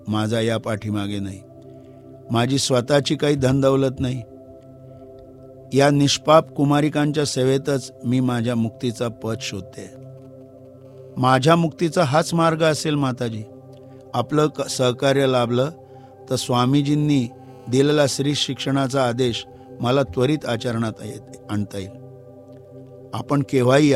माझा या पाठीमागे नाही. माझी स्वतःची काही धनदौलत नाही. या निष्पाप कुमारिकांच्या सेवेतच मी माझ्या मुक्तीचा पथ शोधते. माझ्या मुक्तीचा हाच मार्ग असेल माताजी. आपलं सहकार्य लाभलं तर स्वामीजींनी दिलेला स्त्री शिक्षणाचा आदेश मला त्वरित आचरणात आणता येईल. आपण केव्हाही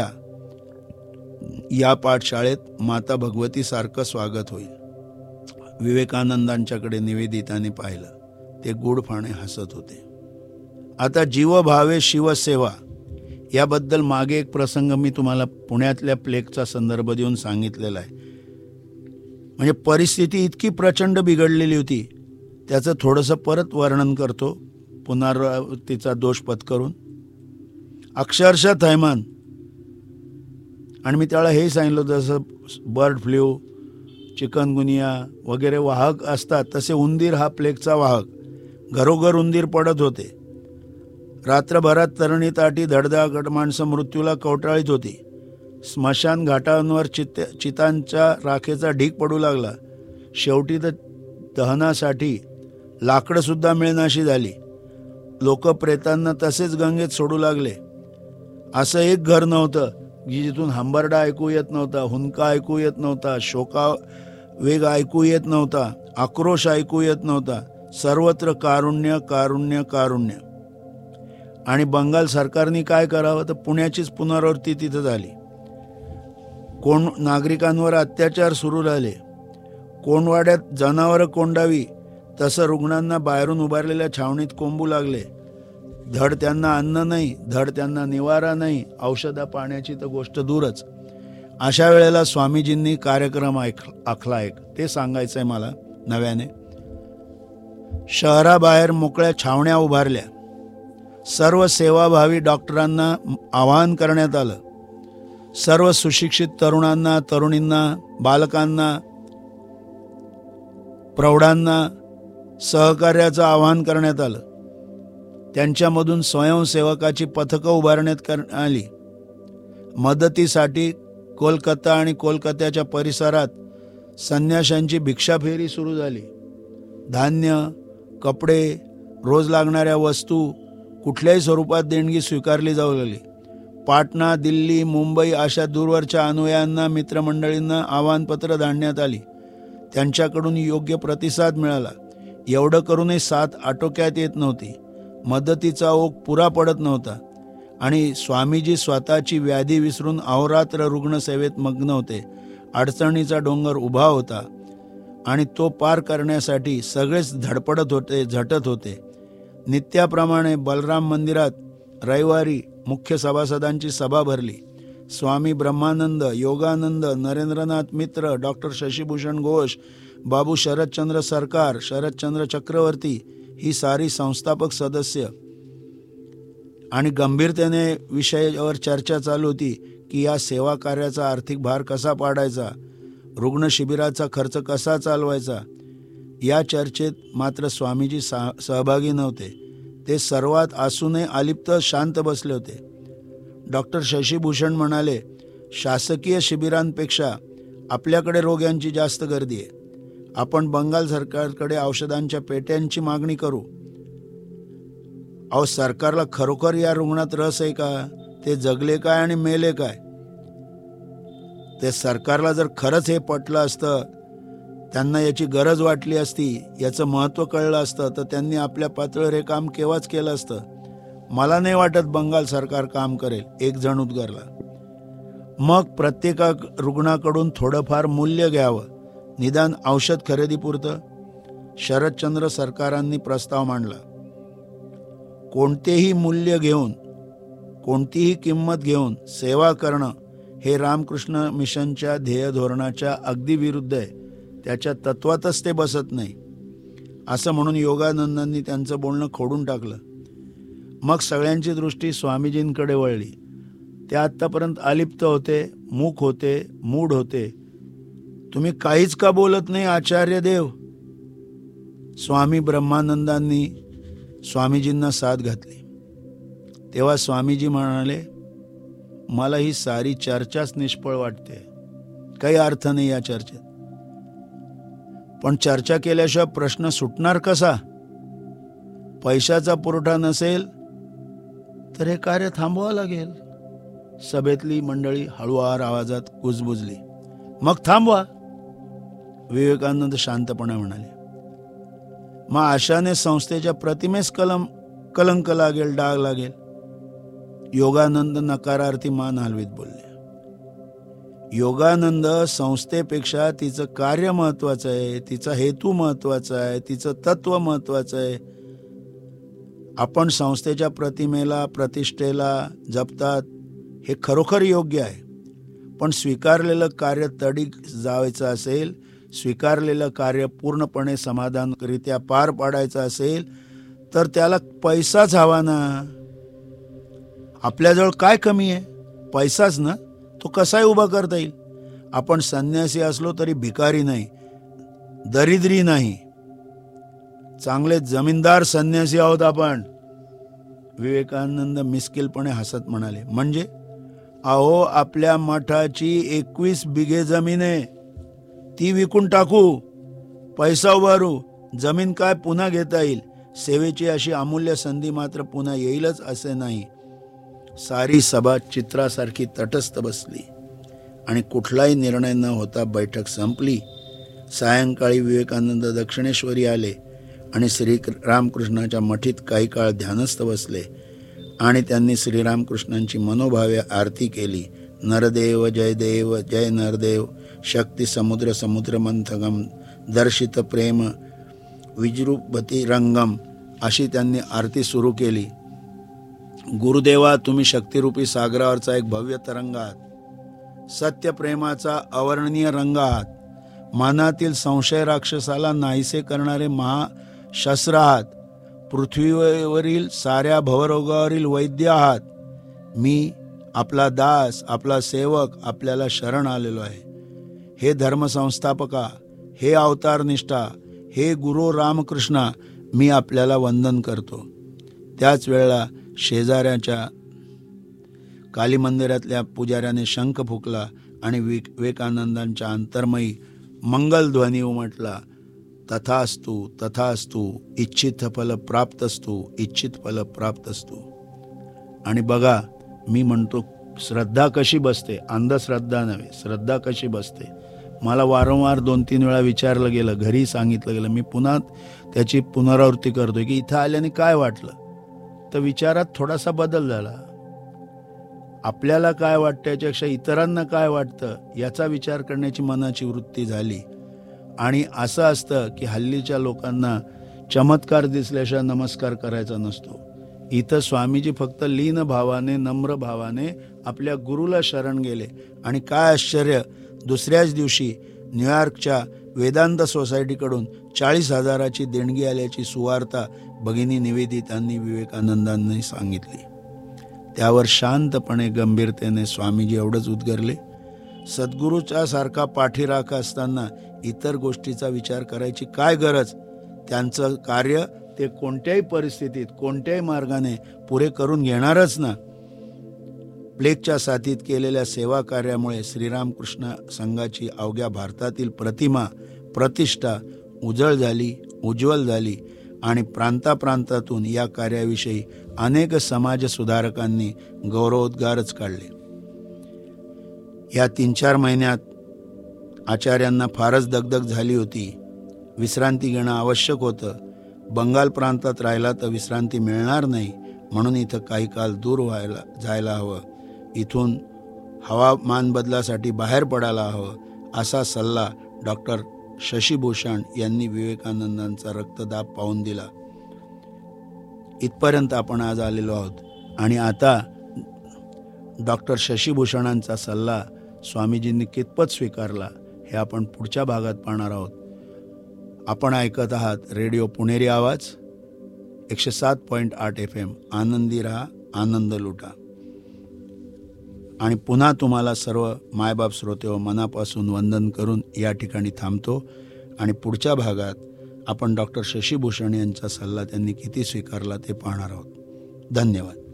या पाठशाळेत माता भगवती सारखं स्वागत होईल. विवेकानंदांच्याकडे निवेदिताने पाहिलं. ते गूढपणे हसत होते. आता जीवभावे शिवसेवा याबद्दल मागे एक प्रसंग मी तुम्हाला पुण्यातल्या प्लेगचा संदर्भ देऊन सांगितलेला आहे. म्हणजे परिस्थिती इतकी प्रचंड बिघडलेली होती. त्याचं थोडंसं परत वर्णन करतो, पुनरावृत्तीचा दोष पत्करून. अक्षरशः थैमान. आणि मी त्याला हे सांगितलं, जसं बर्ड फ्लू, चिकनगुनिया वगैरे वाहक असतात तसे उंदीर हा प्लेगचा वाहक. घरोघर उंदीर पडत होते. रात्रभरात तरुणी ताटी धडधाकट माणसं मृत्यूला कवटाळीत होती. स्मशान घाटांवर चितांच्या राखेचा ढीग पडू लागला. शेवटी तर दहनासाठी लाकडंसुद्धा मिळेनाशी झाली. लोक प्रेतांना तसेच गंगेत सोडू लागले. असं एक घर नव्हतं की जिथून हंबरडा ऐकू येत नव्हता, हुंका ऐकू येत नव्हता, शोका वेग ऐकू येत नव्हता, आक्रोश ऐकू येत नव्हता. सर्वत्र कारुण्य कारुण्य कारुण्य. आणि बंगाल सरकारने काय करावं, तर पुण्याचीच पुनरावृत्ती तिथं झाली. कोण नागरिकांवर अत्याचार सुरू झाले. कोंडवाड्यात जनावरं कोंडावी तसं रुग्णांना बाहेरून उभारलेल्या छावणीत कोंबू लागले. धड त्यांना अन्न नाही, धड त्यांना निवारा नाही, औषधा पाण्याची तर गोष्ट दूरच. अशा वेळेला स्वामीजींनी कार्यक्रम आखला एक. ते सांगायचंय मला नव्याने. शहराबाहेर मोकळ्या छावण्या उभारल्या. सर्व सेवाभावी डॉक्टरांना आवाहन करण्यात आलं. सर्व सुशिक्षित तरुणांना, तरुणींना, बालकांना, प्रौढांना सहकार्याचं आवाहन करण्यात आलं. त्यांच्यामधून स्वयंसेवकाची पथकं उभारण्यात आली. मदतीसाठी कोलकाता आणि कोलकात्याच्या परिसरात संन्याशांची भिक्षाफेरी सुरू झाली. धान्य, कपडे, रोज लागणाऱ्या वस्तू कुठल्याही स्वरूपात देणगी स्वीकारली जाऊ लागली. पाटणा, दिल्ली, मुंबई अशा दूरवरच्या अनुयायांना, मित्रमंडळींना आवाहनपत्र धाडण्यात आली. त्यांच्याकडून योग्य प्रतिसाद मिळाला. एवढं करूनही साथ आटोक्यात येत नव्हती. मदतीचा ओघ पुरा पडत नव्हता. आणि स्वामीजी स्वतःची व्याधी विसरून अहोरात्र रुग्णसेवेत मग्न होते. अडचणीचा डोंगर उभा होता आणि तो पार करण्यासाठी सगळेच धडपडत होते, झटत होते. नित्याप्रमाणे बलराम मंदिरात रविवारी मुख्य सभासदांची सभा भरली. स्वामी ब्रह्मानंद, योगानंद, नरेंद्रनाथ मित्र, डॉक्टर शशीभूषण घोष, बाबू शरदचंद्र सरकार, शरदचंद्र चक्रवर्ती ही सारी संस्थापक सदस्य. आणि गंभीरतेने विषयावर चर्चा चालू होती की या सेवा कार्याचा आर्थिक भार कसा पाडायचा, रुग्ण शिबिराचा खर्च कसा चालवायचा. या चर्चेत मात्र स्वामीजी सहभागी नव्हते. ते सर्वात असूनही अलिप्त शांत बसले होते. डॉक्टर शशीभूषण म्हणाले, शासकीय शिबिरांपेक्षा आपल्याकडे रोग्यांची जास्त गर्दी आहे. आपण बंगाल सरकारकडे औषधांच्या पेट्यांची मागणी करू. अहो, सरकारला खरोखर या रुग्णात रस आहे का? ते जगले काय आणि मेले काय? ते सरकारला जर खरंच हे पटलं असतं, त्यांना याची गरज वाटली असती, याचं महत्त्व कळलं असतं, तर त्यांनी आपल्या पातळीवर हे काम केव्हाच केलं असतं. मला नाही वाटत बंगाल सरकार काम करेल, एक जण उद्गारला. मग प्रत्येका रुग्णाकडून थोडंफार मूल्य घ्यावं, निदान औषध खरेदीपुरतं. शरदचंद्र सरकारांनी प्रस्ताव मांडला. कोणतेही मूल्य घेऊन, कोणतीही किंमत घेऊन सेवा करणं हे रामकृष्ण मिशनच्या ध्येय धोरणाच्या अगदी विरुद्ध आहे. त्याच्या तत्वातच ते बसत नाही, असं म्हणून योगानंदांनी त्यांचं बोलणं खोडून टाकलं. मग सगळ्यांची दृष्टी स्वामीजींकडे वळली. ते आत्तापर्यंत अलिप्त होते, मूक होते, मूढ होते. तुम्ही काहीच का बोलत नाही आचार्य देव? स्वामी ब्रह्मानंदांनी स्वामीजींना साथ घातली. तेव्हा स्वामीजी म्हणाले, मला ही सारी चर्चाच निष्फळ वाटते. काही अर्थ नाही या चर्चेत. पण चर्चा केल्याशिवाय प्रश्न सुटणार कसा? पैशाचा पुरवठा नसेल तर हे कार्य थांबवावं लागेल. सभेतली मंडळी हळुवार आवाजात कुजबुजली. मग थांबवा, विवेकानंद शांतपणे म्हणाले. मग अशाने संस्थेच्या प्रतिमेस कलंक लागेल, डाग लागेल. योगानंद नकारार्थी मान हलवीत बोलले. योगानंद, संस्थेपेक्षा तिचं कार्य महत्वाचं आहे, तिचा हेतू महत्वाचा आहे, तिचं तत्व महत्वाचं आहे. आपण संस्थेच्या प्रतिमेला, प्रतिष्ठेला जपतात हे खरोखर योग्य आहे. पण स्वीकारलेलं कार्य तडीक जायचं असेल, स्वीकारलेलं कार्य पूर्णपणे समाधानकरित्या पार पाडायचं असेल तर त्याला पैसाच हवा ना. आपल्याजवळ काय कमी आहे? पैसाच ना. तो कसाही उभा करता येईल. आपण संन्यासी असलो तरी भिकारी नाही, दरिद्री नाही, चांगले जमीनदार संन्यासी आहोत आपण. विवेकानंद मिस्किलपणे हसत म्हणाले. म्हणजे? अहो, आपल्या मठाची 21 बिघे जमीन आहे, ती विकून टाकू, पैसा उभारू. जमीन काय पुन्हा घेता येईल. सेवेची अशी अमूल्य संधी मात्र पुन्हा येईलच असे नाही. सारी सभा चित्रासारखी तटस्थ बसली आणि कुठलाही निर्णय न होता बैठक संपली. सायंकाळी विवेकानंद दक्षिणेश्वरी आले आणि श्रीरामकृष्णाच्या मठीत काही काळ ध्यानस्थ बसले आणि त्यांनी श्रीरामकृष्णांची मनोभावे आरती केली. नरदेव जय देव, जय नरदेव, शक्ती समुद्र समुद्र मंथगम, दर्शित प्रेम विजृंभती रंगम, अशी त्यांनी आरती सुरू केली. गुरुदेवा, तुम्ही शक्तिरूपी सागरावरचा एक भव्य तरंग आहात, सत्य प्रेमाचा अवर्णनीय रंग आहात, मनातील संशय राक्षसाला नाहीसे करणारे महाशस्त्र आहात, पृथ्वीवरील साऱ्या भवरोगावरील वैद्य आहात. मी आपला दास, आपला सेवक आपल्याला शरण आलेलो आहे. हे धर्मसंस्थापका, हे अवतारनिष्ठा, हे गुरु रामकृष्णा, मी आपल्याला वंदन करतो. त्याच वेळेला शेजाऱ्याच्या काली मंदिरातल्या पुजाऱ्याने शंख फुकला आणि विवेकानंदांच्या अंतर्मयी मंगलध्वनी उमटला. तथास्तु तथास्तु, इच्छित फल प्राप्तस्तु, इच्छित फल प्राप्तस्तु. आणि बघा, मी म्हणतो श्रद्धा कशी बसते, अंधश्रद्धा नव्हे, श्रद्धा कशी बसते. मला वारंवार 2-3 वेळा विचारलं गेलं, घरी सांगितलं गेलं. मी पुन्हा त्याची पुनरावृत्ती करतोय की इथं आल्याने काय वाटलं. तर विचारात थोडासा बदल झाला. आपल्याला काय वाटतं याच्यापेक्षा इतरांना काय वाटतं याचा विचार करण्याची मनाची वृत्ती झाली. आणि असं असतं की हल्लीच्या लोकांना चमत्कार दिसल्याशिवाय नमस्कार करायचा नसतो. इथं स्वामीजी फक्त लीन भावाने, नम्र भावाने आपल्या गुरुला शरण गेले. आणि काय आश्चर्य, दुसऱ्याच दिवशी न्यूयॉर्कच्या वेदांत सोसायटीकडून 40,000ची देणगी आल्याची सुवार्ता भगिनी निवेदितांनी विवेकानंदांनी सांगितली. त्यावर शांतपणे, गंभीरतेने स्वामीजी एवढंच उद्गारले, सद्गुरूच्या सारखा पाठीराख असताना इतर गोष्टीचा विचार करायची काय गरज. त्यांचं कार्य ते कोणत्याही परिस्थितीत, कोणत्याही मार्गाने पुरे करून घेणारच ना. प्लेगच्या साथीत केलेल्या सेवा कार्यामुळे श्रीरामकृष्ण संघाची अवघ्या भारतातील प्रतिमा, प्रतिष्ठा उज्ज्वल झाली आणि प्रांताप्रांतातून या कार्याविषयी अनेक समाजसुधारकांनी गौरवोद्गारच काढले. या 3-4 महिन्यात आचार्यांना फारच दगदग झाली होती. विश्रांती घेणं आवश्यक होतं. बंगाल प्रांतात राहिला तर विश्रांती मिळणार नाही, म्हणून इथं काही काळ दूर जायला हवं, इथून हवामान बदलासाठी बाहेर पडायला हवं, असा सल्ला डॉक्टर शशीभूषण यांनी विवेकानंदांचा रक्तदाब पाहून दिला. इथपर्यंत आपण आज आलेलो आहोत. आणि आता डॉक्टर शशीभूषणांचा सल्ला स्वामीजींनी कितपत स्वीकारला हे आपण पुढच्या भागात पाहणार आहोत. आपण ऐकत आहात रेडिओ पुणेरी आवाज 107.8 FM. आनंदी राहा, आनंद लुटा. आणि पुन्हा तुम्हाला सर्व मायबाप श्रोते मनापासून वंदन करून या ठिकाणी थांबतो. आणि पुढच्या भागात आपण डॉक्टर शशीभूषण यांचा सल्ला त्यांनी किती स्वीकारला ते पाहणार आहोत. धन्यवाद.